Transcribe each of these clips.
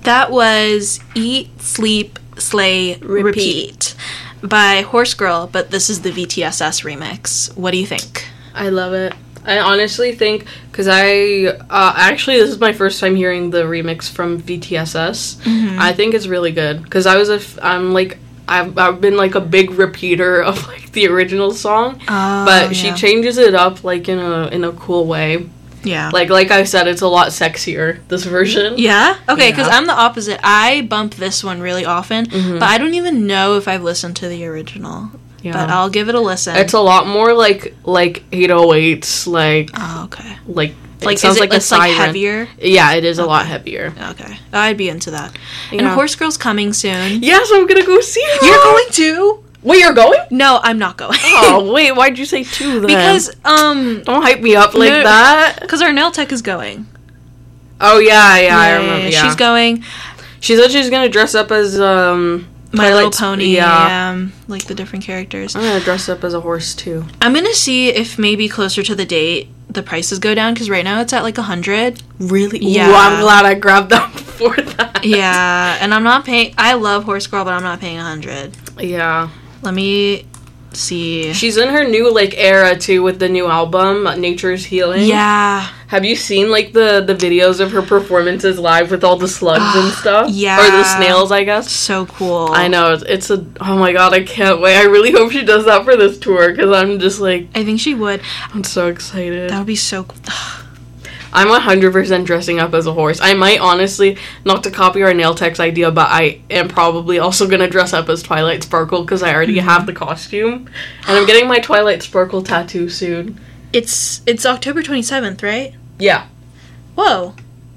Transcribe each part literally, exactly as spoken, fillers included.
That was Eat, Sleep, Slay, Repeat, Repeat by Horse Girl, but this is the V T S S remix. What do you think? I love it. I honestly think, because I, uh, actually, this is my first time hearing the remix from V T S S. Mm-hmm. I think it's really good, because I was a, f- I'm like, I've, I've been like a big repeater of like the original song, oh, but she yeah. changes it up like in a in a cool way. Yeah. Like like I said, it's a lot sexier, this version. Yeah? Okay, because yeah. I'm the opposite. I bump this one really often, mm-hmm. but I don't even know if I've listened to the original. Yeah. But I'll give it a listen. It's a lot more like like eight oh eights, like oh, okay. Like it like sounds is it, like a it's siren. Like heavier? Yeah, it is okay. a lot heavier. Okay. I'd be into that. Yeah. And Horse Girl's coming soon. Yes, I'm gonna go see her. You're going too? Wait, you're going? No, I'm not going. Oh, wait, why'd you say two then? Because, um... Don't hype me up like no, that. Because our nail tech is going. Oh, yeah, yeah, yeah I remember, yeah. She's going. She said she's gonna dress up as, um... My Little Pony, yeah. Um, like the different characters. I'm gonna dress up as a horse, too. I'm gonna see if maybe closer to the date, the prices go down, because right now it's at, like, a hundred. Really? Yeah. Ooh, I'm glad I grabbed them before that. Yeah, and I'm not paying... I love Horse Girl, but I'm not paying a hundred. Yeah. Let me see. She's in her new, like, era, too, with the new album, Nature's Healing. Yeah. Have you seen, like, the, the videos of her performances live with all the slugs uh, and stuff? Yeah. Or the snails, I guess? So cool. I know. It's, it's a... Oh, my God, I can't wait. I really hope she does that for this tour, because I'm just, like... I think she would. I'm so excited. That would be so cool. I'm one hundred percent dressing up as a horse. I might, honestly, not to copy our nail tech's idea, but I am probably also going to dress up as Twilight Sparkle, because I already mm-hmm. have the costume. And I'm getting my Twilight Sparkle tattoo soon. It's it's October twenty-seventh, right? Yeah. Whoa.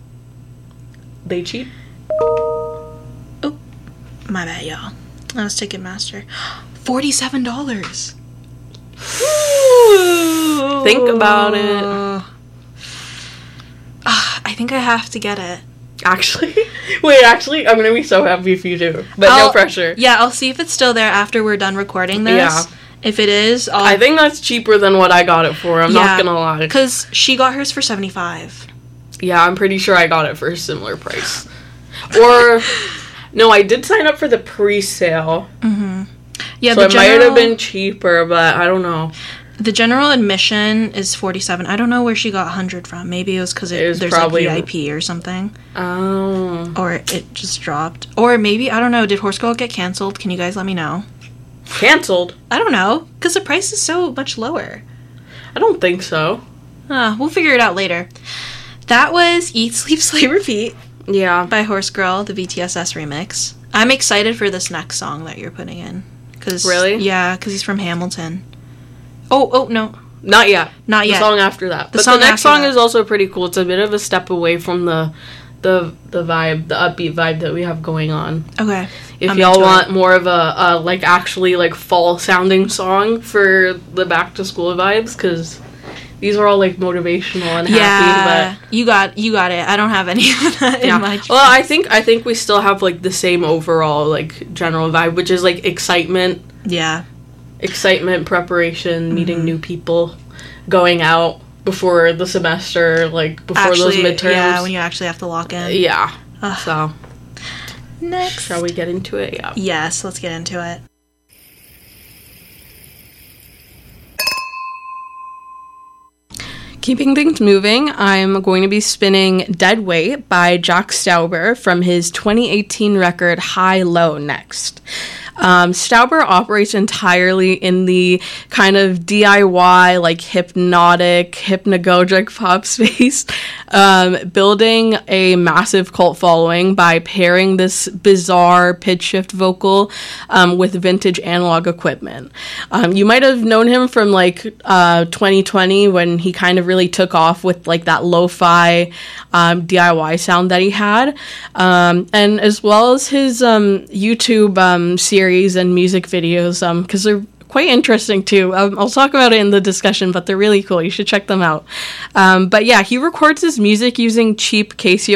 They cheat? Oh. My bad, y'all. That was Ticketmaster. forty-seven dollars. Think about it. Uh, I think I have to get it. Actually? Wait, actually, I'm gonna be so happy if you do. But I'll, no pressure. Yeah, I'll see if it's still there after we're done recording this. Yeah. If it is, I'll... I think that's cheaper than what I got it for, I'm yeah, not gonna lie. Because she got hers for seventy-five dollars. Yeah, I'm pretty sure I got it for a similar price. Or... No, I did sign up for the pre-sale. Mm-hmm. Yeah, so the it general... might have been cheaper, but I don't know. The general admission is forty-seven dollars. I don't know where she got one hundred dollars from. Maybe it was because it, it there's probably like V I P or something. Oh. Or it just dropped. Or maybe, I don't know, did Horse Girl get canceled? Can you guys let me know? Canceled? I don't know, because the price is so much lower. I don't think so. Uh, we'll figure it out later. That was Eat, Sleep, Slay, Repeat. Yeah. By Horse Girl, the V T S S remix. I'm excited for this next song that you're putting in. Cause, really? Yeah, because he's from Hamilton. Oh, oh, no. Not yet. Not yet. The song after that. The but song the next after song that. is also pretty cool. It's a bit of a step away from the the the vibe, the upbeat vibe that we have going on. Okay. If I'm y'all want it. more of a, a, like, actually, like, fall-sounding song for the back-to-school vibes, because these are all, like, motivational and yeah, happy, but... you got you got it. I don't have any of that yeah. in my... Well, I think, I think we still have, like, the same overall, like, general vibe, which is, like, excitement. Yeah. Excitement, preparation, meeting mm-hmm. new people, going out before the semester, like, before actually, those midterms. Yeah, when you actually have to lock in. Yeah. Ugh. So... Next. Shall we get into it? Yeah. Yes, let's get into it. Keeping things moving, I'm going to be spinning Dead Weight by Jack Stauber from his twenty eighteen record High Low next. Um, Stauber operates entirely in the kind of D I Y, like hypnotic, hypnagogic pop space, um, building a massive cult following by pairing this bizarre pitch shift vocal um, with vintage analog equipment. Um, you might have known him from like uh, twenty twenty when he kind of really took off with like that lo-fi um, D I Y sound that he had, um, and as well as his um, YouTube um, series and music videos, um, because they're quite interesting too. Um, I'll talk about it in the discussion, but they're really cool. You should check them out. Um, but yeah, he records his music using cheap Casio